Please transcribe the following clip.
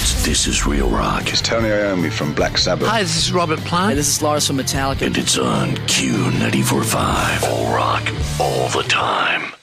This is Real Rock. It's Tony Iommi from Black Sabbath. Hi, this is Robert Plant. Hey, this is Lars from Metallica. And it's on Q94.5. All rock, all the time.